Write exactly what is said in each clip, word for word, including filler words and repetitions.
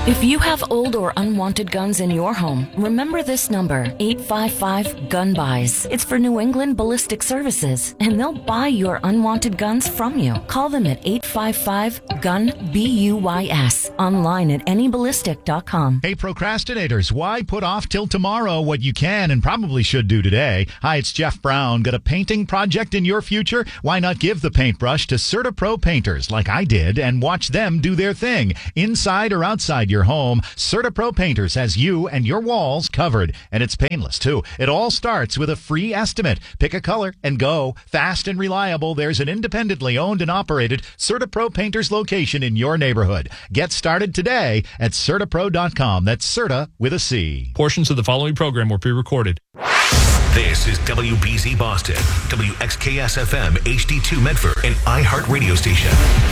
If you have old or unwanted guns in your home, remember this number, eight five five, gun buys. It's for New England Ballistic Services, and they'll buy your unwanted guns from you. Call them at eight five five, gun, B U Y S, online at any ballistic dot com. Hey, procrastinators, why put off till tomorrow what you can and probably should do today? Hi, it's Jeff Brown. Got a painting project in your future? Why not give the paintbrush to CertaPro painters like I did and watch them do their thing, inside or outside your home? CertaPro Painters has you and your walls covered, and it's painless too. It all starts with a free estimate. Pick a color and go. Fast and reliable. There's an independently owned and operated CertaPro Painters location in your neighborhood. Get started today at Certapro dot com. That's Certa with a C. Portions of the following program were pre-recorded. This is W B Z Boston, W X K S F M H D two Medford, an iHeart radio station.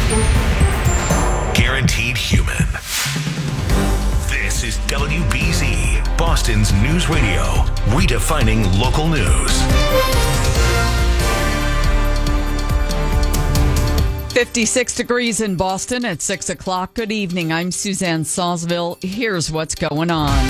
Guaranteed human. This is W B Z, Boston's news radio, redefining local news. fifty-six degrees in Boston at six o'clock. Good evening. I'm Suzanne Sawsville. Here's what's going on.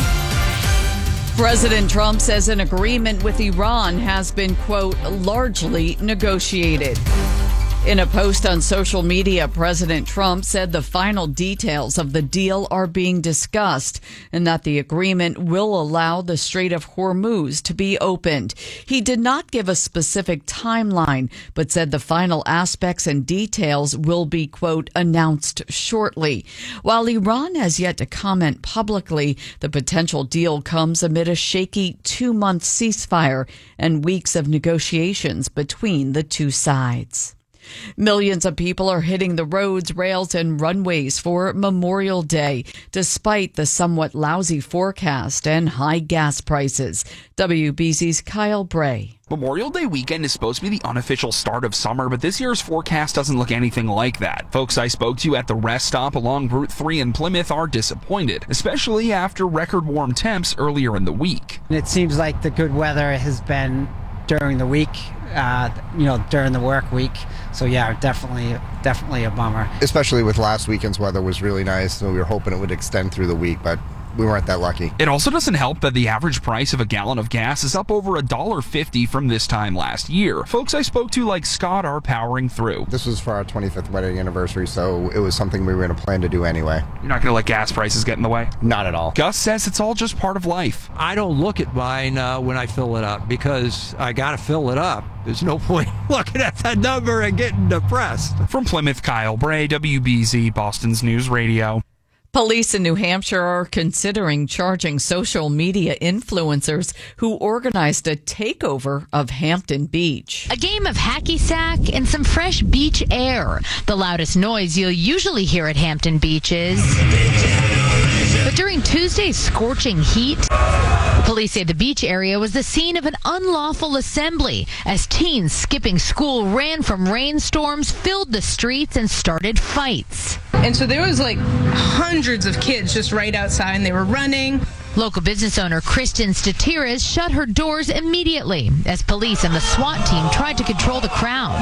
President Trump says an agreement with Iran has been, quote, largely negotiated. In a post on social media, President Trump said the final details of the deal are being discussed and that the agreement will allow the Strait of Hormuz to be opened. He did not give a specific timeline, but said the final aspects and details will be, quote, announced shortly. While Iran has yet to comment publicly, the potential deal comes amid a shaky two-month ceasefire and weeks of negotiations between the two sides. Millions of people are hitting the roads, rails, and runways for Memorial Day, despite the somewhat lousy forecast and high gas prices. W B Z's Kyle Bray. Memorial Day weekend is supposed to be the unofficial start of summer, but this year's forecast doesn't look anything like that. Folks I spoke to at the rest stop along Route three in Plymouth are disappointed, especially after record warm temps earlier in the week. It seems like the good weather has been during the week, uh, you know, during the work week. So yeah, definitely, definitely a bummer. Especially with last weekend's weather was really nice, so we were hoping it would extend through the week, but we weren't that lucky. It also doesn't help that the average price of a gallon of gas is up over one dollar fifty from this time last year. Folks I spoke to like Scott are powering through. This was for our twenty-fifth wedding anniversary, so it was something we were going to plan to do anyway. You're not going to let gas prices get in the way? Not at all. Gus says it's all just part of life. I don't look at mine uh, when I fill it up because I got to fill it up. There's no point looking at that number and getting depressed. From Plymouth, Kyle Bray, W B Z, Boston's News Radio. Police in New Hampshire are considering charging social media influencers who organized a takeover of Hampton Beach. A game of hacky sack and some fresh beach air. The loudest noise you'll usually hear at Hampton Beach is... But during Tuesday's scorching heat, police say the beach area was the scene of an unlawful assembly as teens skipping school ran from rainstorms, filled the streets, and started fights. And so there was like hundreds of kids just right outside, and they were running. Local business owner Kristen Statiras shut her doors immediately as police and the SWAT team tried to control the crowd.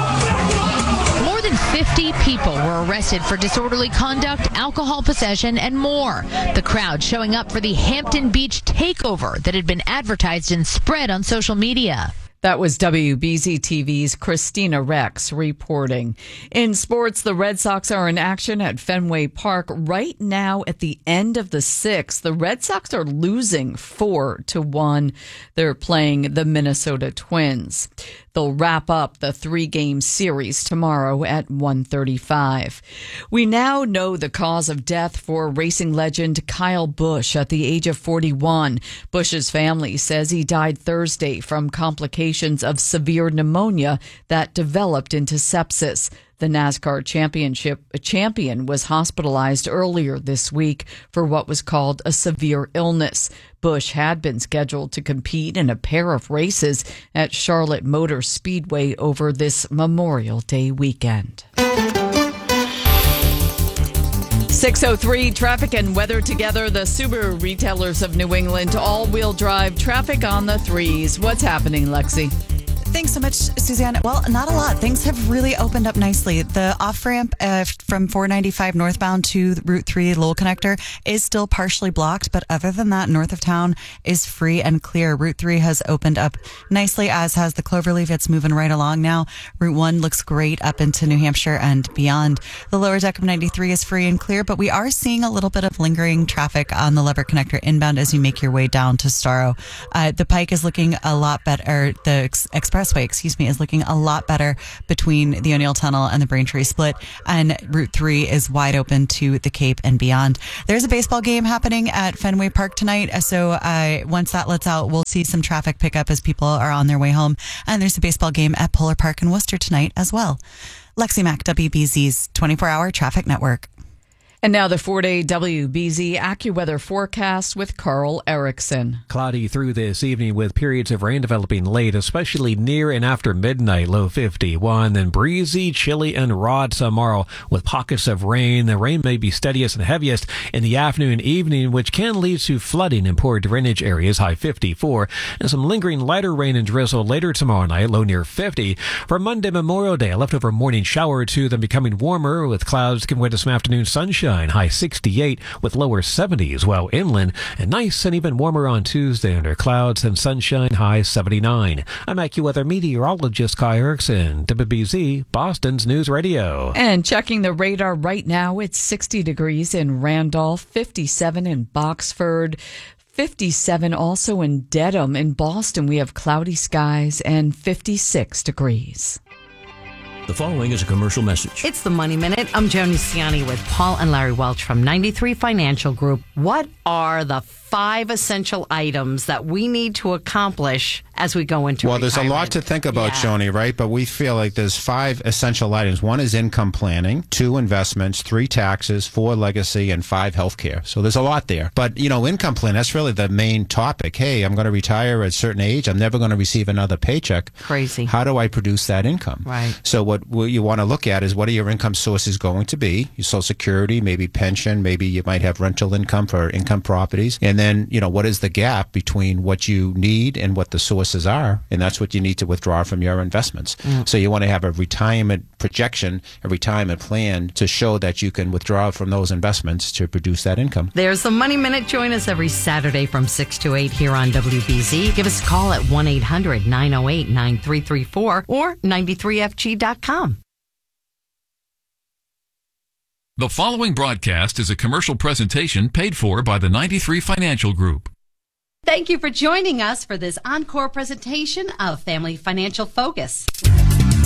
More than fifty people were arrested for disorderly conduct, alcohol possession, and more. The crowd showing up for the Hampton Beach takeover that had been advertised and spread on social media. That was W B Z T V's Christina Rex reporting. In sports, the Red Sox are in action at Fenway Park right now at the end of the sixth. The Red Sox are losing four to one. They're playing the Minnesota Twins. They'll wrap up the three-game series tomorrow at one thirty-five. We now know the cause of death for racing legend Kyle Busch at the age of forty-one. Busch's family says he died Thursday from complications of severe pneumonia that developed into sepsis. The NASCAR championship champion was hospitalized earlier this week for what was called a severe illness. Busch had been scheduled to compete in a pair of races at Charlotte Motor Speedway over this Memorial Day weekend. six oh three, traffic and weather together. The Subaru retailers of New England, all-wheel drive traffic on the threes. What's happening, Lexi? Thanks so much, Suzanne. Well, not a lot. Things have really opened up nicely. The off-ramp uh, from four ninety-five northbound to Route three Lowell Connector is still partially blocked, but other than that, north of town is free and clear. Route three has opened up nicely, as has the Cloverleaf. It's moving right along now. Route one looks great up into New Hampshire and beyond. The lower deck of ninety-three is free and clear, but we are seeing a little bit of lingering traffic on the Lever Connector inbound as you make your way down to Starro. Uh, the Pike is looking a lot better. The ex- expressway, excuse me, is looking a lot better between the O'Neill Tunnel and the Braintree Split, and Route three is wide open to the Cape and beyond. There's a baseball game happening at Fenway Park tonight, so uh, once that lets out, we'll see some traffic pick up as people are on their way home. And there's a baseball game at Polar Park in Worcester tonight as well. Lexi Mack, W B Z's twenty-four hour traffic network. And now the four-day W B Z AccuWeather forecast with Carl Erickson. Cloudy through this evening with periods of rain developing late, especially near and after midnight, low fifty-one. Then breezy, chilly, and raw tomorrow with pockets of rain. The rain may be steadiest and heaviest in the afternoon and evening, which can lead to flooding in poor drainage areas, high fifty-four. And some lingering lighter rain and drizzle later tomorrow night, low near fifty. For Monday, Memorial Day, a leftover morning shower or two, then becoming warmer with clouds giving way to some afternoon sunshine. High sixty-eight with lower seventies, while inland and nice and even warmer on Tuesday under clouds and sunshine, high seventy-nine. I'm AccuWeather meteorologist Kai Erickson, W B Z, Boston's News Radio. And checking the radar right now, it's sixty degrees in Randolph, fifty-seven in Boxford, fifty-seven also in Dedham. In Boston, we have cloudy skies and fifty-six degrees. The following is a commercial message. It's the Money Minute. I'm Joni Ciani with Paul and Larry Welch from ninety-three Financial Group. What are the five essential items that we need to accomplish as we go into Well, retirement? there's a lot to think about, yeah. Joni, right? But we feel like there's five essential items. One is income planning, two investments, three taxes, four legacy, and five healthcare. So there's a lot there. But, you know, income plan, that's really the main topic. Hey, I'm going to retire at a certain age. I'm never going to receive another paycheck. Crazy. How do I produce that income? Right. So what you want to look at is what are your income sources going to be? Your Social Security, maybe pension, maybe you might have rental income for income properties. And then, you know, what is the gap between what you need and what the sources are? And that's what you need to withdraw from your investments. Mm. So you want to have a retirement projection, a retirement plan to show that you can withdraw from those investments to produce that income. There's the Money Minute. Join us every Saturday from six to eight here on W B Z. Give us a call at one eight hundred nine oh eight nine three three four or ninety-three F G dot com. The following broadcast is a commercial presentation paid for by the ninety-three Financial Group. Thank you for joining us for this encore presentation of Family Financial Focus.